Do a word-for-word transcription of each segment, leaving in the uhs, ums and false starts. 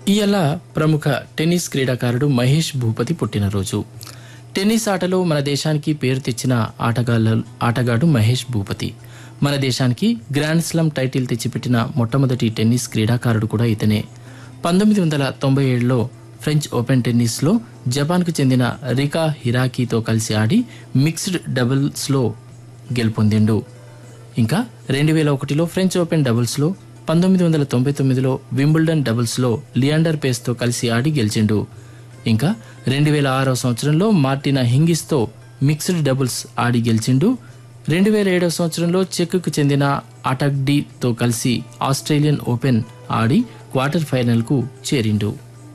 ఇయాల ప్రముఖ టెన్నిస్ క్రీడాకారుడు మహేష్ భూపతి పుట్టినరోజు. టెన్నిస్ ఆటలో మన దేశానికి పేరు తెచ్చిన ఆటగాళ్ళ ఆటగాడు మహేష్ భూపతి. మన దేశానికి గ్రాండ్ స్లామ్ టైటిల్ తెచ్చిపెట్టిన మొట్టమొదటి టెన్నిస్ క్రీడాకారుడు కూడా ఇతనే. పంతొమ్మిది వందల తొంభై ఏడులో ఫ్రెంచ్ ఓపెన్ టెన్నిస్లో జపాన్కు చెందిన రికా హిరాకీతో కలిసి ఆడి మిక్స్డ్ డబుల్స్లో గెలుపొందిండు. ఇంకా రెండు వేల ఒకటిలో ఫ్రెంచ్ ఓపెన్ డబుల్స్లో, పంతొమ్మిది వందల తొంభై తొమ్మిదిలో వింబుల్డన్ డబుల్స్లో లియాండర్ పేస్తో కలిసి ఆడి గెలిచిండు. ఇంకా రెండు వేల ఆరవ సంవత్సరంలో మార్టినా హింగిస్తో మిక్స్డ్ డబుల్స్ ఆడి గెలిచిండు. రెండు వేల ఏడవ సంవత్సరంలో చెక్కు చెందిన అటాగ్డీతో కలిసి ఆస్ట్రేలియన్ ఓపెన్ ఆడి క్వార్టర్ ఫైనల్కు చేరిండు.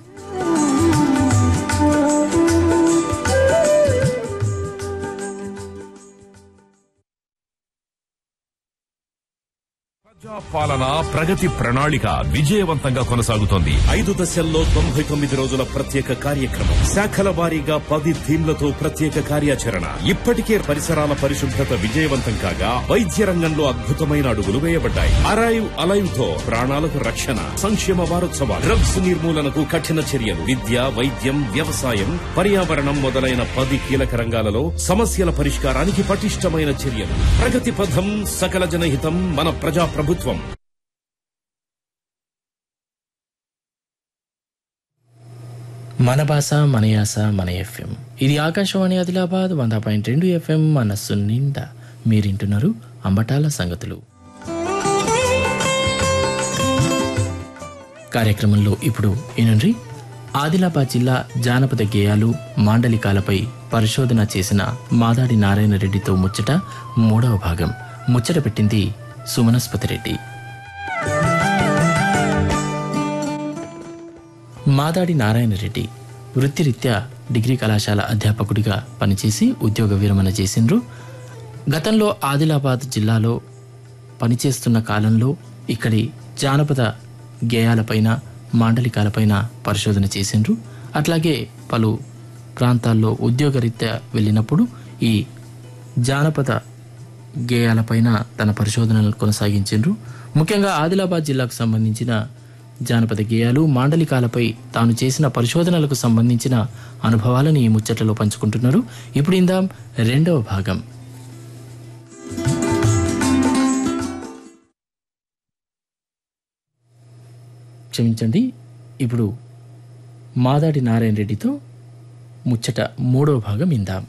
పాలన ప్రగతి ప్రణాళిక విజయవంతంగా కొనసాగుతోంది. ఐదు దశల్లో తొంభై తొమ్మిది రోజుల ప్రత్యేక కార్యక్రమం, శాఖల వారీగా పది థీమ్లతో ప్రత్యేక కార్యాచరణ. ఇప్పటికే పరిసరాల పరిశుభ్రత విజయవంతం కాగా వైద్య రంగంలో అద్భుతమైన అడుగులు వేయబడ్డాయి. అరైవ్ అలైవ్ తో ప్రాణాలకు రక్షణ. సంక్షేమ వారోత్సవాలు, డ్రగ్స్ నిర్మూలనకు కఠిన చర్యలు, విద్య, వైద్యం, వ్యవసాయం, పర్యావరణం మొదలైన పది కీలక రంగాలలో సమస్యల పరిష్కారానికి పటిష్టమైన చర్యలు. ప్రగతి పథం, సకల జనహితం, మన ప్రజా ప్రభుత్వం. మన భాష మన యాస మన ఎఫ్ఎం. ఇది ఆకాశవాణి ఆదిలాబాద్ వంద పాయింట్ రెండు ఎఫ్ఎం. మనస్సు నిండా మీరింటున్నారు అంబటాల సంగతులు కార్యక్రమంలో. ఇప్పుడు ఈనండ్రి ఆదిలాబాద్ జిల్లా జానపద గేయాలు, మాండలికాలపై పరిశోధన చేసిన మాదాడి నారాయణ రెడ్డితో ముచ్చట మూడవ భాగం. ముచ్చట పెట్టింది సుమనస్పతి రెడ్డి. మాదాడి నారాయణ రెడ్డి వృత్తిరీత్యా డిగ్రీ కళాశాల అధ్యాపకుడిగా పనిచేసి ఉద్యోగ విరమణ చేసిండ్రు. గతంలో ఆదిలాబాద్ జిల్లాలో పనిచేస్తున్న కాలంలో ఇక్కడి జానపద గేయాలపైన, మాండలికాలపైన పరిశోధన చేసిండ్రు. అట్లాగే పలు ప్రాంతాల్లో ఉద్యోగరీత్యా వెళ్ళినప్పుడు ఈ జానపద గేయాలపైన తన పరిశోధనలు కొనసాగించిండ్రు. ముఖ్యంగా ఆదిలాబాద్ జిల్లాకు సంబంధించిన జానపద గేయాలు, మాండలికాలపై తాను చేసిన పరిశోధనలకు సంబంధించిన అనుభవాలను ఈ ముచ్చట్లలో పంచుకుంటున్నారు. ఇప్పుడు ఇందాం రెండవ భాగం. క్షమించండి, ఇప్పుడు మాదాడి నారాయణ రెడ్డితో ముచ్చట మూడవ భాగం ఇందాం.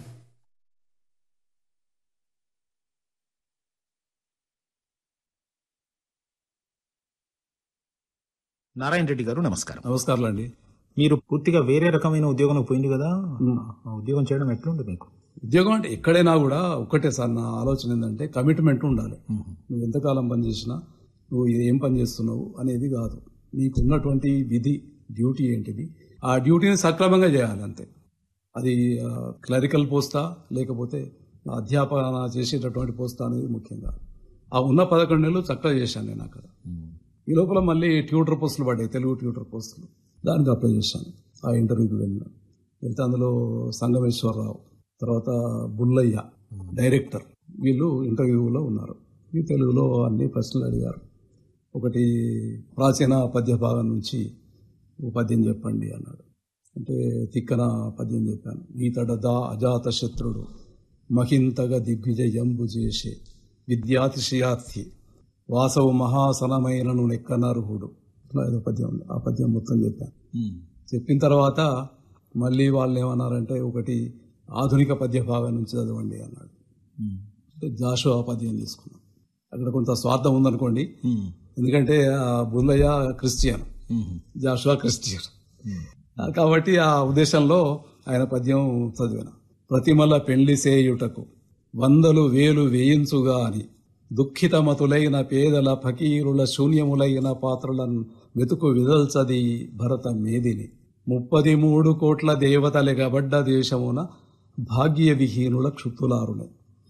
నారాయణ రెడ్డి గారు నమస్కారం. నమస్కారం అండి. మీరు పూర్తిగా వేరే రకమైన ఉద్యోగంలో పోయింది కదా, ఆ ఉద్యోగం చేయడం ఎట్లుంది మీకు? ఉద్యోగం అంటే ఎక్కడైనా కూడా ఒకటే సార్, నా ఆలోచన ఏంటంటే కమిట్మెంట్ ఉండాలి. నువ్వు ఎంతకాలం పని చేసినా నువ్వు ఏం పని చేస్తున్నావు అనేది కాదు, నీకు ఉన్నటువంటి విధి, డ్యూటీ ఏంటిది, ఆ డ్యూటీని సక్రమంగా చేయాలి అంతే. అది క్లరికల్ పోస్టా లేకపోతే అధ్యాపన చేసేటటువంటి పోస్టా అనేది ముఖ్యంగా. ఆ ఉన్న పదకొండు నెలలు చక్కగా చేశాను నేను అక్కడ. ఈ లోపల మళ్ళీ ట్యూటర్ పోస్టులు పడ్డాయి, తెలుగు ట్యూటర్ పోస్టులు. దానికి అప్లై చేశాను. ఆ ఇంటర్వ్యూకి వెళ్ళిన వెళ్తే అందులో సంగమేశ్వరరావు, తర్వాత బుల్లయ్య డైరెక్టర్, వీళ్ళు ఇంటర్వ్యూలో ఉన్నారు. ఈ తెలుగులో అన్ని ప్రశ్నలు అడిగారు. ఒకటి ప్రాచీన పద్య భాగం నుంచి పద్యం చెప్పండి అన్నాడు. అంటే తిక్కన పద్యం చెప్పాను. ఈతడ దా అజాత శత్రుడు మహింతగా దిగ్విజయంబు చేసే విద్యాతిశయార్థి వాసవు మహాసనమైనను నెక్కనర్హుడు. ఇట్లా ఏదో పద్యం ఉంది. ఆ పద్యం మొత్తం చెప్పాను. చెప్పిన తర్వాత మళ్ళీ వాళ్ళు ఏమన్నారంటే ఒకటి ఆధునిక పద్య భాగం నుంచి చదవండి అన్నాడు. అంటే జాషువా పద్యం తీసుకున్నాం. అక్కడ కొంత స్వార్థం ఉందనుకోండి, ఎందుకంటే ఆ బుల్లయ్య క్రిస్టియన్, జాషువా క్రిస్టియన్ కాబట్టి ఆ ఉద్దేశంలో ఆయన పద్యం చదివాను. ప్రతిమల పెళ్లి సేయుటకు వందలు వేలు వేయించుగా అని దుఃఖితమతులైన పేదల ఫకీరుల శూన్యములైన పాత్రలను వెతుకు విదల్చది భరత మేదిని. ముప్పది మూడు కోట్ల దేవతలెగబడ్డ దేశమున భాగ్య విహీనుల క్షుత్తులారునే.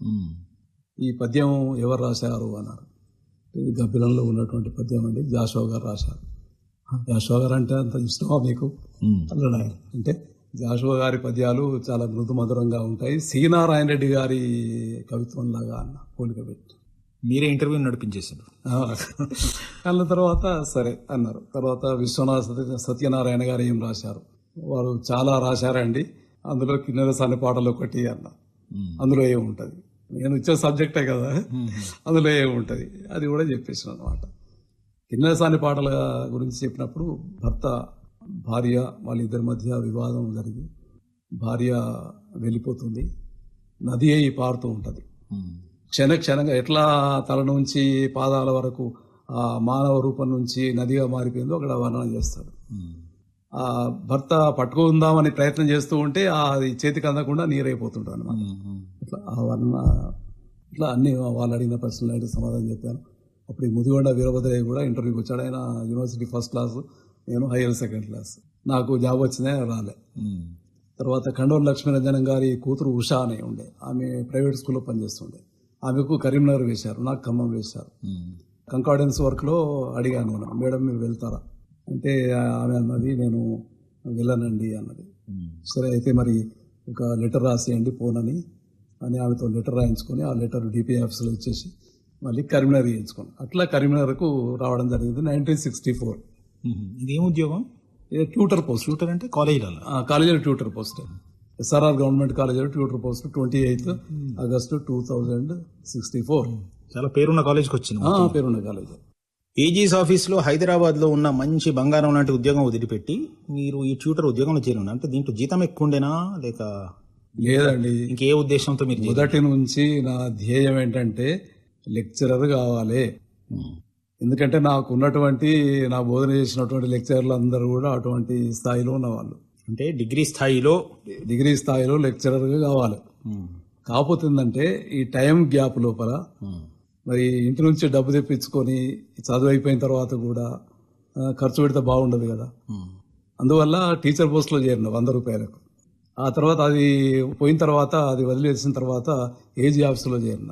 ఈ పద్యం ఎవరు రాశారు అన్నారు. ఇది గబ్బిలంలో ఉన్నటువంటి పద్యం అండి, జాషువా గారు రాశారు. జాషువా గారు అంటే అంత ఇష్టమా మీకు? అలా అంటే జాషువా గారి పద్యాలు చాలా మృదు మధురంగా ఉంటాయి. సి నారాయణ రెడ్డి గారి కవిత్వం లాగా అన్న పోలిక పెట్టి మీరే ఇంటర్వ్యూ నడిపించేసారు. అన్న తర్వాత సరే అన్నారు. తర్వాత విశ్వనాథ సత్య- సత్యనారాయణ గారు ఏం రాశారు, వారు చాలా రాశారండి, అందులో కిన్నెరసాని పాటలు ఒకటి అన్న. అందులో ఏముంటది, నేను ఇచ్చే సబ్జెక్టే కదా, అందులో ఏముంటది అది కూడా చెప్పేసిన అనమాట. కిన్నెరసాని పాటల గురించి చెప్పినప్పుడు భర్త భార్య వాళ్ళిద్దరి మధ్య వివాదం జరిగి భార్య వెళ్ళిపోతుంది, నది అయి పారుతూ ఉంటది. క్షణ క్షణంగా ఎట్లా తల నుంచి పాదాల వరకు ఆ మానవ రూపం నుంచి నదిగా మారిపోయిందో అక్కడ వర్ణన చేస్తాడు. ఆ భర్త పట్టుకుందామని ప్రయత్నం చేస్తూ ఉంటే అది చేతికి అందకుండా నీరైపోతుంటాడు అనమాట. ఇట్లా ఆ వర్ణ ఇట్లా అన్ని వాళ్ళు అడిగిన ప్రశ్నలు అయితే సమాధానం చెప్పాను. అప్పుడు ఈ ముదిగొండ వీరభద్రయ్య కూడా ఇంటర్వ్యూకి వచ్చాడు. ఆయన యూనివర్సిటీ ఫస్ట్ క్లాస్, నేను హైయర్ సెకండ్ క్లాస్. నాకు జాబ్ వచ్చిందే రాలే. తర్వాత ఖండోర్ లక్ష్మీరంజనం గారి కూతురు ఉషా అని ఉండే, ఆమె ప్రైవేట్ స్కూల్లో పనిచేస్తుండే. ఆమెకు కరీంనగర్ వేశారు, నాకు ఖమ్మం వేశారు. కంకార్డెన్స్ వర్క్ లో అడిగాను నేను, మేడం మీరు వెళ్తారా అంటే ఆమె అన్నది నేను వెళ్ళనండి అన్నది. సరే అయితే మరి ఒక లెటర్ రాసేయండి పోనని అని ఆమెతో లెటర్ రాయించుకొని ఆ లెటర్ డిపి ఆఫీస్లో ఇచ్చేసి మళ్ళీ కరీంనగర్ చేయించుకోండి. అట్లా కరీంనగర్కు రావడం జరిగింది నైన్టీన్ సిక్స్టీ ఫోర్. ఇదేం ఉద్యోగం? ఇది ట్యూటర్ పోస్ట్. ట్యూటర్ అంటే కాలేజీలలో? కాలేజీలో ట్యూటర్ పోస్ట్, ఎస్ఆర్ఆర్ గవర్నమెంట్ కాలేజీలో tutor post, twenty eighth August two thousand sixty four. చాలా పేరున్న కాలేజ్కి వచ్చింది. పేరున్న కాలేజీ. ఏజీఎస్ ఆఫీస్ లో హైదరాబాద్ లో ఉన్న మంచి బంగారం లాంటి ఉద్యోగం వదిలిపెట్టి మీరు ఈ ట్యూటర్ ఉద్యోగంలో చేరున్నారు అంటే దీంట్లో జీతం ఎక్కువ ఉండేనా లేక? లేదండి, ఇంకే ఉద్దేశంతో మీరు? మొదటి నుంచి నా ధ్యేయం ఏంటంటే లెక్చరర్ కావాలి. ఎందుకంటే నాకు ఉన్నటువంటి నా బోధన చేసినటువంటి లెక్చరర్లు అందరూ కూడా అటువంటి స్థాయిలో ఉన్నవాళ్ళు. అంటే డిగ్రీ స్థాయిలో డిగ్రీ స్థాయిలో లెక్చరర్ గా కావాలి. కాకపోతే ఏంటంటే ఈ టైం గ్యాప్ లోపల మరి ఇంటి నుంచి డబ్బు తెప్పించుకొని చదువు అయిపోయిన తర్వాత కూడా ఖర్చు పెడితే బాగుండదు కదా. అందువల్ల టీచర్ పోస్ట్ లో చేరిన వంద రూపాయలకు. ఆ తర్వాత అది పోయిన తర్వాత అది వదిలేసిన తర్వాత ఏజీ ఆఫీసులో చేరిన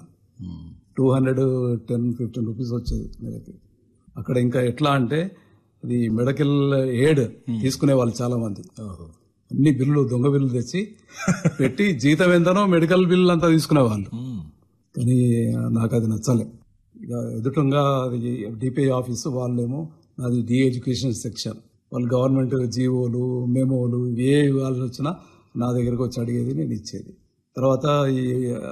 two hundred ten fifteen rupees వచ్చేది నెలకి. అక్కడ ఇంకా ఎట్లా అంటే అది మెడికల్ ఎయిడ్ తీసుకునే వాళ్ళు చాలా మంది. అన్ని బిల్లులు దొంగ బిల్లులు తెచ్చి పెట్టి జీతం ఎంతనో మెడికల్ బిల్లు అంతా తీసుకునే వాళ్ళు. కానీ నాకు అది నచ్చలే. ఇక ఎదుటంగా డిపిఐ ఆఫీసు వాళ్ళేమో నాది డి ఎడ్యుకేషన్ సెక్షన్, వాళ్ళు గవర్నమెంట్ జీవోలు మెమోలు ఏ వాళ్ళు వచ్చినా నా దగ్గరకు వచ్చి అడిగేది, నేను ఇచ్చేది. తర్వాత ఈ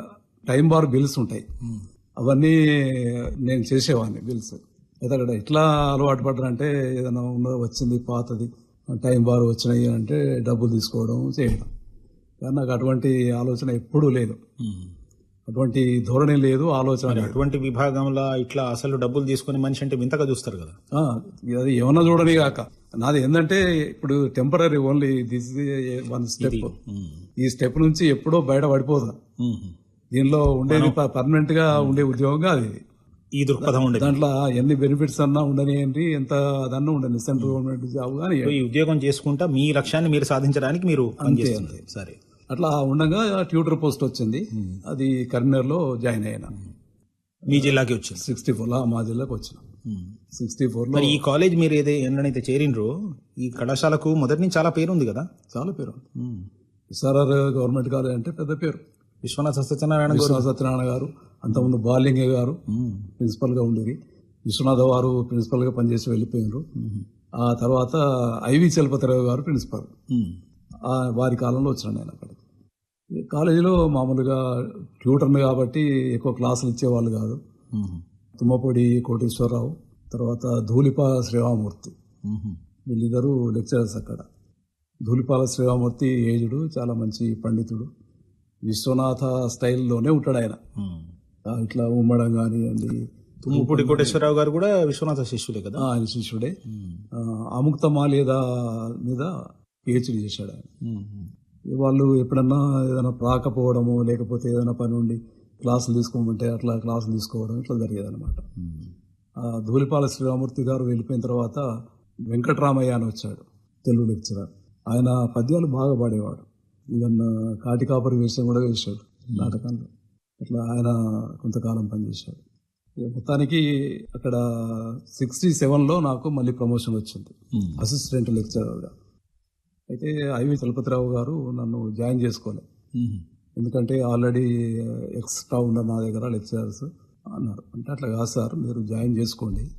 టైం బార్ బిల్స్ ఉంటాయి, అవన్నీ నేను చేసేవాడిని బిల్స్. అయితే అక్కడ ఎట్లా అలవాటు పడ్డారంటే ఏదైనా ఉన్న వచ్చింది పాతది టైం బార్ వచ్చినాయి అంటే డబ్బులు తీసుకోవడం చేయడం. కానీ నాకు అటువంటి ఆలోచన ఎప్పుడూ లేదు, అటువంటి ధోరణి లేదు, ఆలోచన లేదు. అటువంటి విభాగంలో ఇట్లా అసలు డబ్బులు తీసుకుని మనిషి అంటే వింతగా చూస్తారు కదా. అది ఏమన్నా చూడని కాక నాది ఏంటంటే ఇప్పుడు temporary only this one step. ఈ స్టెప్ నుంచి ఎప్పుడో బయట పడిపోదా. దీనిలో ఉండేది పర్మనెంట్ గా ఉండే ఉద్యోగం కాదు ఇది. ఈ దృక్పథం ఉండేది. దాంట్లో ఎన్ని బెనిఫిట్స్ అన్నా ఉండనియండి, ఎంత అదన్నా ఉండని, సెంట్రల్ గవర్నమెంట్ జాబ్ కానీ ఈ ఉద్యోగం చేసుకుంటా మీ లక్ష్యాన్ని మీరు సాధించడానికి మీరు పనిచేస్తుంది. సరే, అట్లా ఉండగా ట్యూటర్ పోస్ట్ వచ్చింది. అది కరీంనగర్ లో జాయిన్ అయినా. మీ జిల్లాకి వచ్చింది? సిక్స్టీ ఫోర్ లో మా జిల్లాకి వచ్చిన. సిక్స్టీ ఫోర్ లో ఈ కాలేజ్ మీరు ఏదే ఎన్నడైతే చేరిండ్రో ఈ కళాశాలకు మొదటి నుంచి చాలా పేరు ఉంది కదా. చాలా పేరు. ఎస్ఆర్ఆర్ గవర్నమెంట్ కాలేజ్ అంటే పెద్ద పేరు. విశ్వనాథ సత్యనారాయణ విశ్వనాథ సత్యనారాయణ గారు, అంతకుముందు బాలింగ గారు ప్రిన్సిపల్ గా ఉండేది. విశ్వనాథ వారు ప్రిన్సిపల్ గా పనిచేసి వెళ్ళిపోయినారు. ఆ తర్వాత ఐవి చలపతిరావు గారు ప్రిన్సిపల్. వారి కాలంలో వచ్చిన నేను అక్కడ కాలేజీలో మామూలుగా ట్యూటర్ని కాబట్టి ఎక్కువ క్లాసులు ఇచ్చేవాళ్ళు కాదు. తుమ్మపూడి కోటేశ్వరరావు, తర్వాత ధూళిపాల శ్రీరామూర్తి, వీళ్ళిద్దరూ లెక్చరర్స్ అక్కడ. ధూళిపాల శ్రీరామూర్తి ఏజుడు, చాలా మంచి పండితుడు. విశ్వనాథ స్టైల్లోనే ఉంటాడు ఆయన. ఇట్లా ఉమ్మడం కానివ్వండి. తుమ్మపూడి కోటేశ్వరరావు గారు కూడా విశ్వనాథ శిష్యుడే కదా. ఆయన శిష్యుడే. అముక్తమాల్యద మీద పిహెచ్డి చేశాడు ఆయన. వాళ్ళు ఎప్పుడన్నా ఏదైనా రాకపోవడము లేకపోతే ఏదైనా పని ఉండి క్లాసులు తీసుకోమంటే అట్లా క్లాసులు తీసుకోవడం ఇట్లా జరిగేది అనమాట. ధూళిపాల శ్రీరామూర్తి గారు వెళ్ళిపోయిన తర్వాత వెంకటరామయ్య అని వచ్చాడు, తెలుగు లెక్చరర్. ఆయన పద్యాలు బాగా పాడేవాడు. ఈవెన్ కాటికాపరి వేషం కూడా వేశాడు నాటకంలో. అట్లా ఆయన కొంతకాలం పనిచేశాడు. మొత్తానికి అక్కడ సిక్స్టీ సెవెన్ లో నాకు మళ్ళీ ప్రమోషన్ వచ్చింది అసిస్టెంట్ లెక్చరర్గా. అయితే ఐవి చలపతిరావు గారు నన్ను జాయిన్ చేసుకోలే, ఎందుకంటే ఆల్రెడీ ఎక్స్ట్రా ఉన్నారు నా దగ్గర లెక్చరర్స్. అన్నారు. అంటే అట్లా కాదు సార్, మీరు జాయిన్ చేసుకోండి,